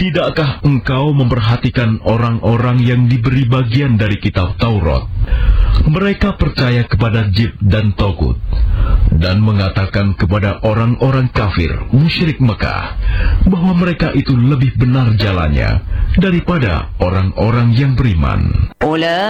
Tidakkah engkau memperhatikan orang-orang yang diberi bagian dari kitab Taurat? Mereka percaya kepada Jib dan Togut, dan mengatakan kepada orang-orang kafir, musyrik Mekah, bahwa mereka itu lebih benar jalannya daripada orang-orang yang beriman.